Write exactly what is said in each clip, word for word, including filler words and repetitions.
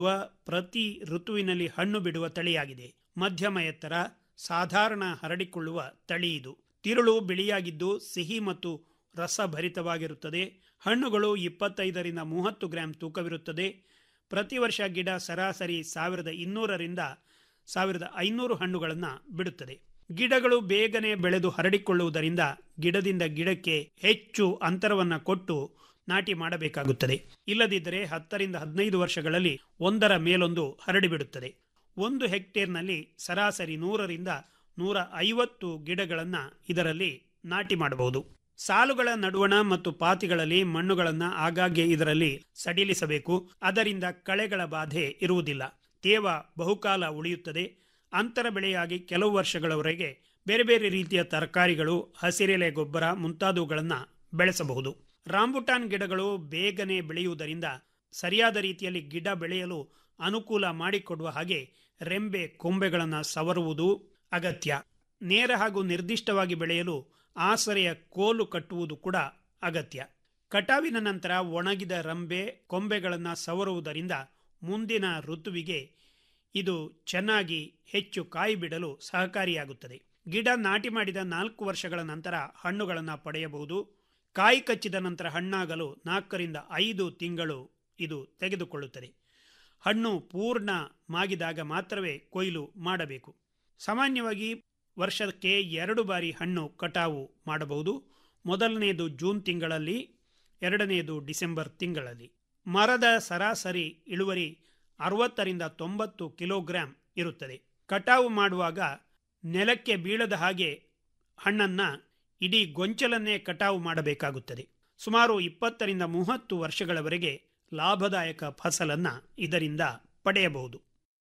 ಪ್ರತಿ ಋತುವಿನಲ್ಲಿ ಹಣ್ಣು ಬಿಡುವ ತಳಿಯಾಗಿದೆ. ಮಧ್ಯಮ ಎತ್ತರ, ಸಾಧಾರಣ ಹರಡಿಕೊಳ್ಳುವ ತಳಿ ಇದು. ತಿರುಳು ಬಿಳಿಯಾಗಿದ್ದು ಸಿಹಿ ಮತ್ತು ರಸಭರಿತವಾಗಿರುತ್ತದೆ. ಹಣ್ಣುಗಳು ಇಪ್ಪತ್ತೈದರಿಂದ ಮೂವತ್ತು ಗ್ರಾಂ ತೂಕವಿರುತ್ತದೆ. ಪ್ರತಿ ವರ್ಷ ಗಿಡ ಸರಾಸರಿ ಸಾವಿರದ ಇನ್ನೂರರಿಂದ ಸಾವಿರದ ಐನೂರು ಹಣ್ಣುಗಳನ್ನು ಬಿಡುತ್ತದೆ. ಗಿಡಗಳು ಬೇಗನೆ ಬೆಳೆದು ಹರಡಿಕೊಳ್ಳುವುದರಿಂದ ಗಿಡದಿಂದ ಗಿಡಕ್ಕೆ ಹೆಚ್ಚು ಅಂತರವನ್ನು ಕೊಟ್ಟು ನಾಟಿ ಮಾಡಬೇಕಾಗುತ್ತದೆ. ಇಲ್ಲದಿದ್ದರೆ ಹತ್ತರಿಂದ ಹದಿನೈದು ವರ್ಷಗಳಲ್ಲಿ ಒಂದರ ಮೇಲೊಂದು ಹರಡಿಬಿಡುತ್ತದೆ. ಒಂದು ಹೆಕ್ಟೇರ್ನಲ್ಲಿ ಸರಾಸರಿ ನೂರರಿಂದ ನೂರ ಐವತ್ತು ಗಿಡಗಳನ್ನು ಇದರಲ್ಲಿ ನಾಟಿ ಮಾಡಬಹುದು. ಸಾಲುಗಳ ನಡುವಣ ಮತ್ತು ಪಾತಿಗಳಲ್ಲಿ ಮಣ್ಣುಗಳನ್ನು ಆಗಾಗ್ಗೆ ಇದರಲ್ಲಿ ಸಡಿಲಿಸಬೇಕು. ಅದರಿಂದ ಕಳೆಗಳ ಬಾಧೆ ಇರುವುದಿಲ್ಲ. ತೇವ ಬಹುಕಾಲ ಉಳಿಯುತ್ತದೆ. ಅಂತರ ಬೆಳೆಯಾಗಿ ಕೆಲವು ವರ್ಷಗಳವರೆಗೆ ಬೇರೆ ಬೇರೆ ರೀತಿಯ ತರಕಾರಿಗಳು, ಹಸಿರೆಲೆ ಗೊಬ್ಬರ ಮುಂತಾದವುಗಳನ್ನು ಬೆಳೆಸಬಹುದು. ರಾಂಬುಟಾನ್ ಗಿಡಗಳು ಬೇಗನೆ ಬೆಳೆಯುವುದರಿಂದ ಸರಿಯಾದ ರೀತಿಯಲ್ಲಿ ಗಿಡ ಬೆಳೆಯಲು ಅನುಕೂಲ ಮಾಡಿಕೊಡುವ ಹಾಗೆ ರೆಂಬೆ ಕೊಂಬೆಗಳನ್ನು ಸವರುವುದು ಅಗತ್ಯ. ನೇರ ಹಾಗೂ ನಿರ್ದಿಷ್ಟವಾಗಿ ಬೆಳೆಯಲು ಆಸರೆಯ ಕೋಲು ಕಟ್ಟುವುದು ಕೂಡ ಅಗತ್ಯ. ಕಟಾವಿನ ನಂತರ ಒಣಗಿದ ರೆಂಬೆ ಕೊಂಬೆಗಳನ್ನು ಸವರುವುದರಿಂದ ಮುಂದಿನ ಋತುವಿಗೆ ಇದು ಚೆನ್ನಾಗಿ ಹೆಚ್ಚು ಕಾಯಿ ಬಿಡಲು ಸಹಕಾರಿಯಾಗುತ್ತದೆ. ಗಿಡ ನಾಟಿ ಮಾಡಿದ ನಾಲ್ಕು ವರ್ಷಗಳ ನಂತರ ಹಣ್ಣುಗಳನ್ನು ಪಡೆಯಬಹುದು. ಕಾಯಿ ಕಚ್ಚಿದ ನಂತರ ಹಣ್ಣಾಗಲು ನಾಲ್ಕರಿಂದ ಐದು ತಿಂಗಳು ಇದು ತೆಗೆದುಕೊಳ್ಳುತ್ತದೆ. ಹಣ್ಣು ಪೂರ್ಣ ಮಾಗಿದಾಗ ಮಾತ್ರವೇ ಕೊಯ್ಲು ಮಾಡಬೇಕು. ಸಾಮಾನ್ಯವಾಗಿ ವರ್ಷಕ್ಕೆ ಎರಡು ಬಾರಿ ಹಣ್ಣು ಕಟಾವು ಮಾಡಬಹುದು. ಮೊದಲನೆಯದು ಜೂನ್ ತಿಂಗಳಲ್ಲಿ, ಎರಡನೆಯದು ಡಿಸೆಂಬರ್ ತಿಂಗಳಲ್ಲಿ. ಮರದ ಸರಾಸರಿ ಇಳುವರಿ ಅರವತ್ತರಿಂದ ತೊಂಬತ್ತು ಕಿಲೋಗ್ರಾಂ ಇರುತ್ತದೆ. ಕಟಾವು ಮಾಡುವಾಗ ನೆಲಕ್ಕೆ ಬೀಳದ ಹಾಗೆ ಹಣ್ಣನ್ನು ಇಡೀ ಗೊಂಚಲನ್ನೇ ಕಟಾವು ಮಾಡಬೇಕಾಗುತ್ತದೆ. ಸುಮಾರು ಇಪ್ಪತ್ತರಿಂದ ಮೂವತ್ತು ವರ್ಷಗಳವರೆಗೆ ಲಾಭದಾಯಕ ಫಸಲನ್ನು ಇದರಿಂದ ಪಡೆಯಬಹುದು.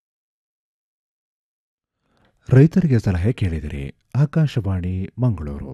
ರೈತರಿಗೆ ಸಲಹೆ ಕೇಳಿದಿರಿ. ಆಕಾಶವಾಣಿ ಮಂಗಳೂರು.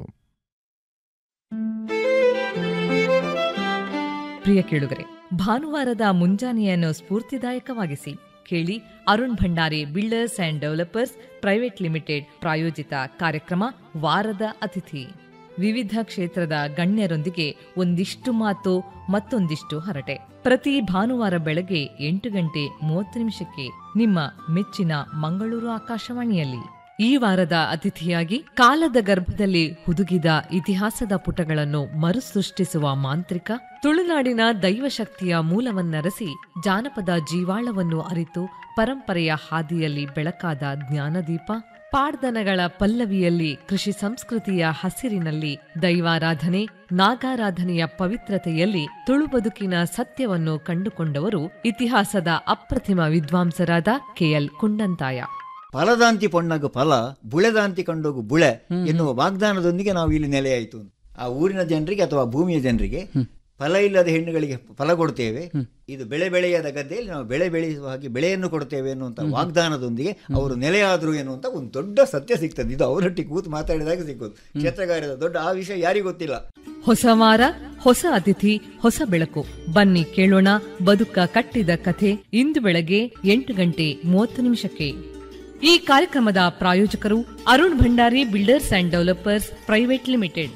ಪ್ರಿಯ ಕೇಳುಗರೆ, ಭಾನುವಾರದ ಮುಂಜಾನೆಯನ್ನು ಸ್ಫೂರ್ತಿದಾಯಕವಾಗಿಸಿ ಕೇಳಿ Arun Bhandari builders and developers private limited ಪ್ರಾಯೋಜಿತ ಕಾರ್ಯಕ್ರಮ ವಾರದ ಅತಿಥಿ. ವಿವಿಧ ಕ್ಷೇತ್ರದ ಗಣ್ಯರೊಂದಿಗೆ ಒಂದಿಷ್ಟು ಮಾತು, ಮತ್ತೊಂದಿಷ್ಟು ಹರಟೆ. ಪ್ರತಿ ಭಾನುವಾರ ಬೆಳಗ್ಗೆ ಎಂಟು ಗಂಟೆ ಮೂವತ್ತು ನಿಮಿಷಕ್ಕೆ ನಿಮ್ಮ ಮೆಚ್ಚಿನ ಮಂಗಳೂರು ಆಕಾಶವಾಣಿಯಲ್ಲಿ. ಈ ವಾರದ ಅತಿಥಿಯಾಗಿ ಕಾಲದ ಗರ್ಭದಲ್ಲಿ ಹುದುಗಿದ ಇತಿಹಾಸದ ಪುಟಗಳನ್ನು ಮರುಸೃಷ್ಟಿಸುವ ಮಾಂತ್ರಿಕ, ತುಳುನಾಡಿನ ದೈವಶಕ್ತಿಯ ಮೂಲವನ್ನರಸಿ ಜಾನಪದ ಜೀವಾಳವನ್ನು ಅರಿತು ಪರಂಪರೆಯ ಹಾದಿಯಲ್ಲಿ ಬೆಳಕಾದ ಜ್ಞಾನದೀಪ, ಪಾಡ್ದನಗಳ ಪಲ್ಲವಿಯಲ್ಲಿ ಕೃಷಿ ಸಂಸ್ಕೃತಿಯ ಹಸಿರಿನಲ್ಲಿ ದೈವಾರಾಧನೆ, ನಾಗಾರಾಧನೆಯ ಪವಿತ್ರತೆಯಲ್ಲಿ ತುಳು ಬದುಕಿನ ಸತ್ಯವನ್ನು ಕಂಡುಕೊಂಡವರು ಇತಿಹಾಸದ ಅಪ್ರತಿಮ ವಿದ್ವಾಂಸರಾದ ಕೆಎಲ್ ಕುಂಡಂತಾಯ. ಫಲದಾಂತಿ ಪೊಣ್ಣಗು ಫಲ, ಬುಳೆದಾಂತಿ ಕಂಡೋಗು ಬುಳೆ ಎನ್ನುವ ವಾಗ್ದಾನದೊಂದಿಗೆ ನಾವು ಇಲ್ಲಿ ನೆಲೆಯಾಯಿತು. ಆ ಊರಿನ ಜನರಿಗೆ ಅಥವಾ ಭೂಮಿಯ ಜನರಿಗೆ ಫಲ ಇಲ್ಲದ ಹೆಣ್ಣುಗಳಿಗೆ ಫಲ ಕೊಡ್ತೇವೆ, ಇದು ಬೆಳೆ ಬೆಳೆಯದ ಗದ್ದೆಯಲ್ಲಿ ನಾವು ಬೆಳೆ ಬೆಳೆಯುವ ಹಾಗೆ ಬೆಳೆಯನ್ನು ಕೊಡ್ತೇವೆ ಎನ್ನುವಂಥ ವಾಗ್ದಾನದೊಂದಿಗೆ ಅವರು ನೆಲೆಯಾದರು ಎನ್ನುವಂಥ ಒಂದು ದೊಡ್ಡ ಸತ್ಯ ಸಿಗ್ತದೆ. ಇದು ಅವರೊಟ್ಟಿಗೆ ಕೂತು ಮಾತಾಡಿದಾಗ ಸಿಕ್ಕೋದು. ಕ್ಷೇತ್ರಕಾರ್ಯದ ದೊಡ್ಡ ಆ ವಿಷಯ ಯಾರಿಗೂ ಗೊತ್ತಿಲ್ಲ. ಹೊಸ ವಾರ, ಹೊಸ ಅತಿಥಿ, ಹೊಸ ಬೆಳಕು. ಬನ್ನಿ ಕೇಳೋಣ ಬದುಕ ಕಟ್ಟಿದ ಕಥೆ. ಇಂದು ಬೆಳಗ್ಗೆ ಎಂಟು ಗಂಟೆ ಮೂವತ್ತು ನಿಮಿಷಕ್ಕೆ. ಈ ಕಾರ್ಯಕ್ರಮದ ಪ್ರಾಯೋಜಕರು Arun Bhandari builders and developers private limited.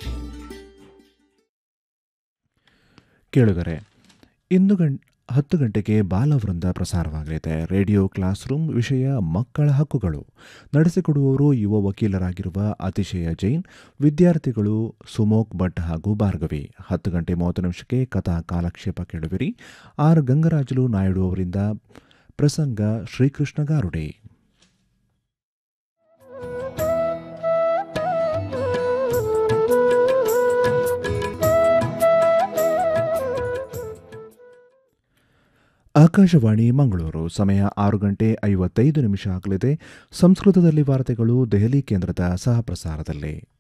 ಕೇಳುಗರೆ, ಇಂದು ಗಂ ಹತ್ತು ಗಂಟೆಗೆ ಬಾಲವೃಂದ ಪ್ರಸಾರವಾಗಲಿದೆ. ರೇಡಿಯೋ ಕ್ಲಾಸ್ ರೂಮ್, ವಿಷಯ ಮಕ್ಕಳ ಹಕ್ಕುಗಳು. ನಡೆಸಿಕೊಡುವವರು ಯುವ ವಕೀಲರಾಗಿರುವ ಅತಿಶಯ ಜೈನ್, ವಿದ್ಯಾರ್ಥಿಗಳು ಸುಮೋಕ್ ಭಟ್ ಹಾಗೂ ಭಾರ್ಗವಿ. ಹತ್ತು ಗಂಟೆ ಮೂವತ್ತು ನಿಮಿಷಕ್ಕೆ ಕಥಾ ಕಾಲಕ್ಷೇಪ ಕೇಳುವಿರಿ. ಆರ್ ಗಂಗರಾಜುಲು ನಾಯ್ಡು ಅವರಿಂದ ಪ್ರಸಂಗ ಶ್ರೀಕೃಷ್ಣ ಗಾರುಡೆ. ಆಕಾಶವಾಣಿ ಮಂಗಳೂರು. ಸಮಯ ಆರು ಗಂಟೆ ಐವತ್ತೈದು ನಿಮಿಷ ಆಗಲಿದೆ. ಸಂಸ್ಕೃತದಲ್ಲಿ ವಾರ್ತೆಗಳು ದೆಹಲಿ ಕೇಂದ್ರದ ಸಹ ಪ್ರಸಾರದಲ್ಲಿ.